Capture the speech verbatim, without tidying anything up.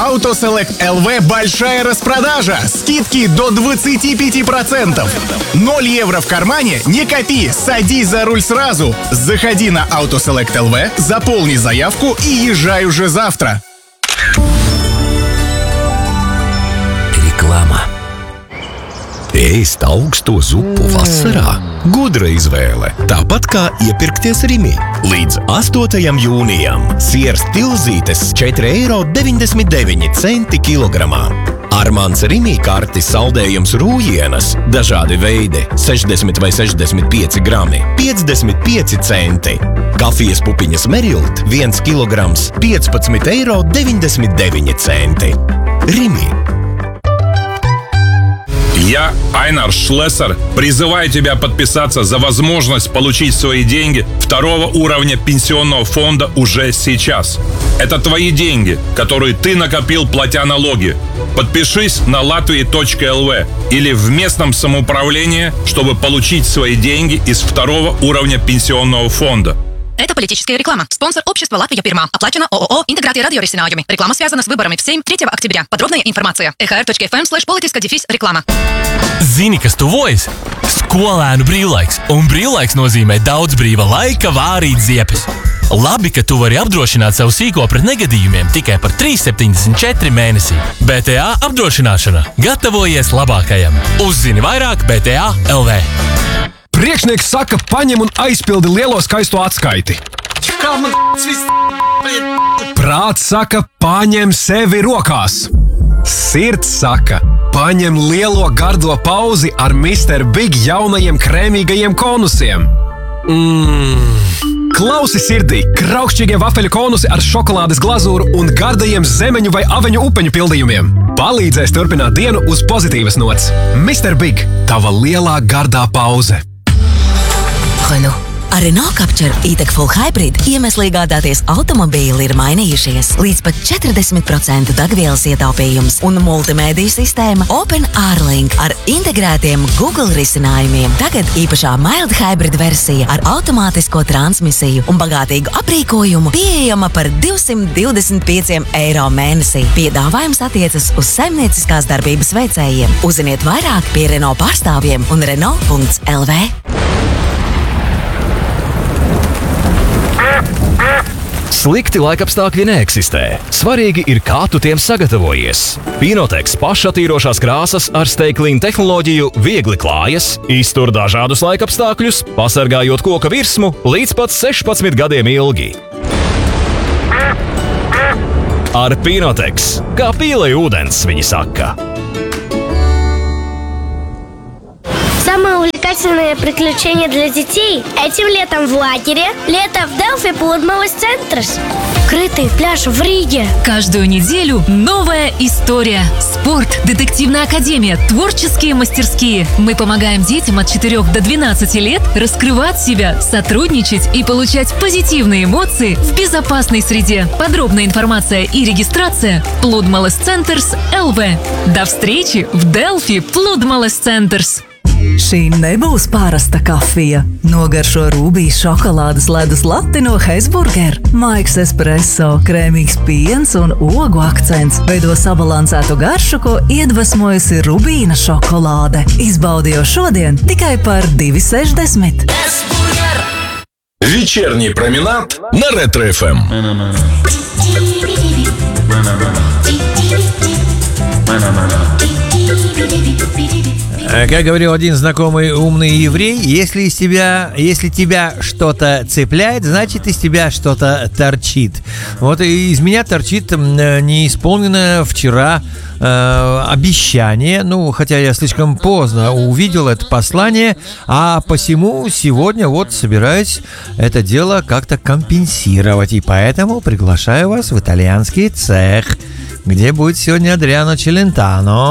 AutoSelect эл ви большая распродажа. Скидки до двадцать пять процентов. ноль евро в кармане, не копи, садись за руль сразу. Заходи на AutoSelect эл ви, заполни заявку и езжай уже завтра. Reklama. Ēst augsto zupu vasarā – gudra izvēle, tāpat kā iepirkties Rimī. Līdz astotajam jūnijam siers tilzītes četri eiro deviņdesmit deviņi centi kilogramā. Armāns Rimī karti saldējums rūjienas, dažādi veidi, sešdesmit vai sešdesmit pieci grami, piecdesmit pieci centi. Kafijas pupiņas Merilt, viens kilograms, piecpadsmit eiro deviņdesmit deviņi centi. Rimī. Я, Айнар Шлессер, призываю тебя подписаться за возможность получить свои деньги второго уровня пенсионного фонда уже сейчас. Это твои деньги, которые ты накопил, платя налоги. Подпишись на латвия точка эл ви или в местном самоуправлении, чтобы получить свои деньги из второго уровня пенсионного фонда. Это политическая реклама. Спонсор общества «Латвия Пирма». Оплачено ООО «Интеграция радиорисинājumi». Реклама связана с выборами в Сейм третьего октября. Подробная информация. и ха эр точка эф эм слэш politiska defis reklama. Zini, kas tuvojas? Skolēnu brīvlaiks. Un brīvlaiks nozīmē daudz brīva laika vārīt ziepes. Labi, ka tu vari apdrošināt savu sīko pret negadījumiem tikai par trīs septiņdesmit četri mēnesī. B T A apdrošināšana. Gatavojies labākajam. Uzzini vairāk B T A punkt L V. Priekšnieks saka, paņem un aizpildi lielo skaisto atskaiti. Kā man viss... Prāts saka, paņem sevi rokās. Sirds saka, paņem lielo gardo pauzi ar mister Big jaunajiem krēmīgajiem konusiem. Mmm... Klausi sirdī, kraukšķīgie vafeļu konusi ar šokolādes glazūru un gardajiem zemeņu vai aveņu upeņu pildījumiem. Palīdzēs turpināt dienu uz pozitīvas nots. mister Big, tava lielā gardā pauze. Renault. Ar Renault Captur e-tech Full Hybrid iemesli iegādāties automobīli ir mainījušies. Līdz pat četrdesmit procenti degvielas ietaupījums un multimēdiju sistēma Open Airlink ar integrētiem Google risinājumiem. Tagad īpašā Mild Hybrid versija ar automātisko transmisiju un bagātīgu aprīkojumu pieejama par divsimt divdesmit pieci eiro mēnesī. Piedāvājums attiecas uz saimnieciskās darbības veicējiem. Uzziniet vairāk pie Renault pārstāvjiem un Renault punkts L V. Slikti laikapstākļi neeksistē. Svarīgi ir, kā tu tiem sagatavojies. Pinotex pašatīrošās krāsas ar steiklīnu tehnoloģiju viegli klājas, iztur dažādus laikapstākļus, pasargājot koka virsmu līdz pat sešpadsmit gadiem ilgi. Ar Pinotex, kā pīlei ūdens, viņi saka. Самое увлекательное приключение для детей этим летом в лагере. Лето в Delfi Pludmales Centrs. Крытый пляж в Риге. Каждую неделю новая история. Спорт, детективная академия, творческие мастерские. Мы помогаем детям от четырёх до двенадцати лет раскрывать себя, сотрудничать и получать позитивные эмоции в безопасной среде. Подробная информация и регистрация Pludmales Centrs L V. До встречи в Delfi Pludmales Centrs. Šī nebūs parasta kafija. Nogaršo rūbijas šokolādes ledus lati no Hesburger. Maiks espresso, krēmīgs piens un ogu akcents veido sabalansētu garšu, ko iedvesmojusi rubīna šokolāde. Izbaudi jau šodien tikai par divi sešdesmit. Вечерний променад на Ретро эф эм. Как говорил один знакомый умный еврей, если из тебя, если тебя что-то цепляет, значит из тебя что-то торчит. Вот и из меня торчит неисполненное вчера э, обещание, ну, хотя я слишком поздно увидел это послание, а посему сегодня вот собираюсь это дело как-то компенсировать, и поэтому приглашаю вас в итальянский цех, где будет сегодня Адриано Челентано.